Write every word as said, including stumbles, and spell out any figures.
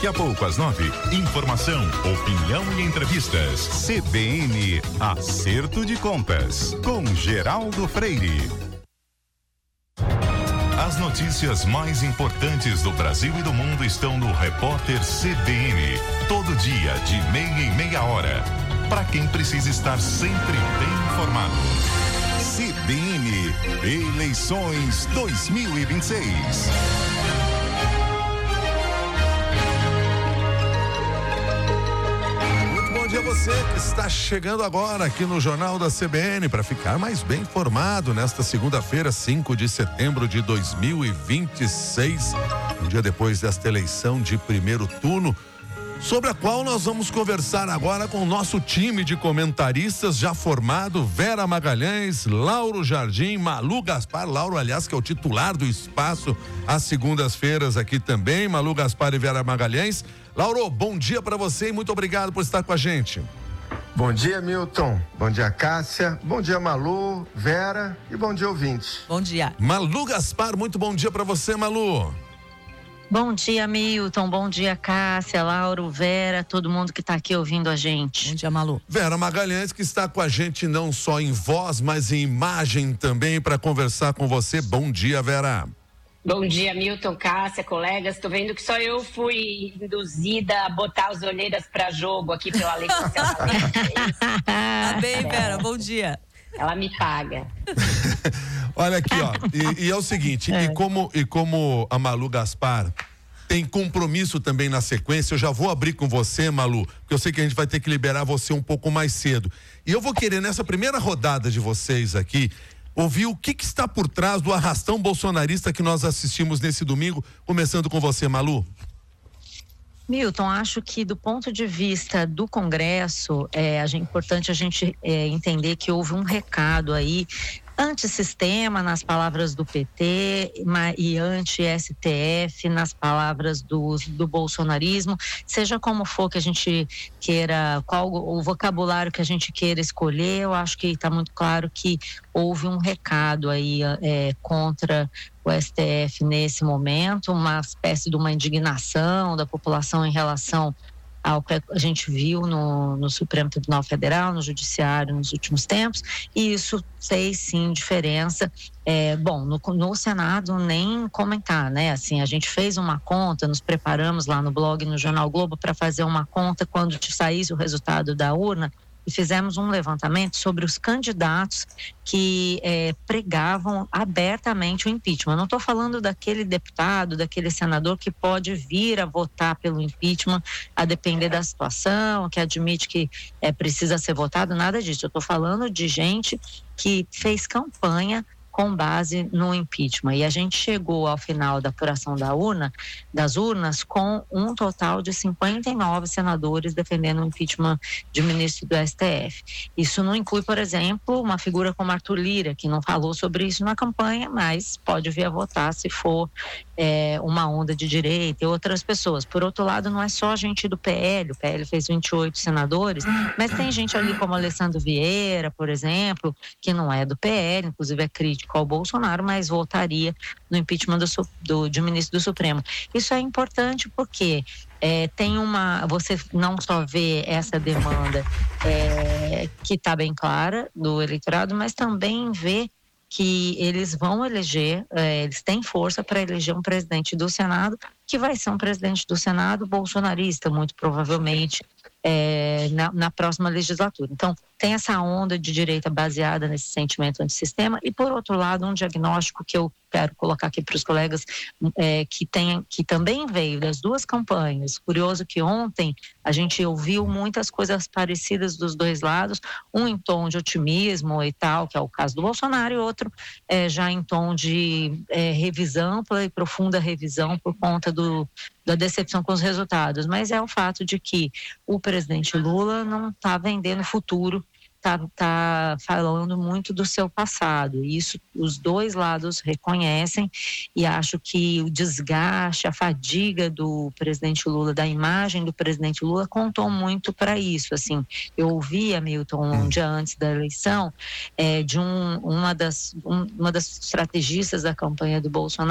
Daqui a pouco, às nove, informação, opinião e entrevistas. C B N Acerto de Contas, com Geraldo Freire. As notícias mais importantes do Brasil e do mundo estão no Repórter C B N. Todo dia, de meia em meia hora. Para quem precisa estar sempre bem informado. C B N Eleições dois mil e vinte e seis. Bom dia a você que está chegando agora aqui no Jornal da C B N para ficar mais bem informado nesta segunda-feira, cinco de setembro de dois mil e vinte e seis, um dia depois desta eleição de primeiro turno, sobre a qual nós vamos conversar agora com o nosso time de comentaristas já formado: Vera Magalhães, Lauro Jardim, Malu Gaspar. Lauro, aliás, que é o titular do espaço às segundas-feiras aqui também. Malu Gaspar e Vera Magalhães. Lauro, bom dia para você e muito obrigado por estar com a gente. Bom dia, Milton. Bom dia, Cássia. Bom dia, Malu, Vera e bom dia, ouvintes. Bom dia. Malu Gaspar, muito bom dia para você, Malu. Bom dia, Milton. Bom dia, Cássia, Lauro, Vera, todo mundo que está aqui ouvindo a gente. Bom dia, Malu. Vera Magalhães, que está com a gente não só em voz, mas em imagem também para conversar com você. Bom dia, Vera. Bom dia, Milton, Cássia, colegas. Tô vendo que só eu fui induzida a botar as olheiras para jogo aqui pela lei social. Tá bem, Vera, bom dia. Ela me paga. Olha aqui, ó, e, e é o seguinte, é. E, como, e como a Malu Gaspar tem compromisso também na sequência, eu já vou abrir com você, Malu, porque eu sei que a gente vai ter que liberar você um pouco mais cedo. E eu vou querer, nessa primeira rodada de vocês aqui, ouvir o que, que está por trás do arrastão bolsonarista que nós assistimos nesse domingo, começando com você, Malu. Milton, acho que do ponto de vista do Congresso, é, é importante a gente é, entender que houve um recado aí antissistema nas palavras do P T e anti-S T F nas palavras do, do bolsonarismo, seja como for que a gente queira, qual o vocabulário que a gente queira escolher, eu acho que está muito claro que houve um recado aí é, contra o S T F nesse momento, uma espécie de uma indignação da população em relação ao que a gente viu no, no Supremo Tribunal Federal, no Judiciário nos últimos tempos, e isso fez sim diferença. É, bom, no, no Senado nem comentar, né? Assim, a gente fez uma conta, nos preparamos lá no blog, no Jornal Globo, para fazer uma conta quando saísse o resultado da urna, e fizemos um levantamento sobre os candidatos que é, pregavam abertamente o impeachment. Não estou falando daquele deputado, daquele senador que pode vir a votar pelo impeachment, a depender da situação, que admite que é, precisa ser votado, nada disso. Eu estou falando de gente que fez campanha com base no impeachment. E a gente chegou ao final da apuração da urna, das urnas, com um total de cinquenta e nove senadores defendendo o impeachment de ministro do S T F. Isso não inclui, por exemplo, uma figura como Arthur Lira, que não falou sobre isso na campanha, mas pode vir a votar se for é, uma onda de direita e outras pessoas. Por outro lado, não é só gente do P L, o P L fez vinte e oito senadores, mas tem gente ali como Alessandro Vieira, por exemplo, que não é do P L, inclusive é crítico ao Bolsonaro, mas votaria no impeachment do, do, de ministro do Supremo. Isso é importante porque é, tem uma, você não só vê essa demanda é, que está bem clara do eleitorado, mas também vê que eles vão eleger, é, eles têm força para eleger um presidente do Senado, que vai ser um presidente do Senado bolsonarista, muito provavelmente, é, na, na próxima legislatura. Então, tem essa onda de direita baseada nesse sentimento antissistema e, por outro lado, um diagnóstico que eu quero colocar aqui para os colegas, é, que, tem, que também veio das duas campanhas. Curioso que ontem a gente ouviu muitas coisas parecidas dos dois lados, um em tom de otimismo e tal, que é o caso do Bolsonaro, e outro é, já em tom de é, revisão, ampla e profunda revisão por conta do, da decepção com os resultados. Mas é o fato de que o presidente Lula não está vendendo futuro, está tá falando muito do seu passado. Isso os dois lados reconhecem, e acho que o desgaste, a fadiga do presidente Lula, da imagem do presidente Lula, contou muito para isso. Assim, eu ouvi, Hamilton, um dia antes da eleição, é, de um, uma, das, um, uma das estrategistas da campanha do Bolsonaro,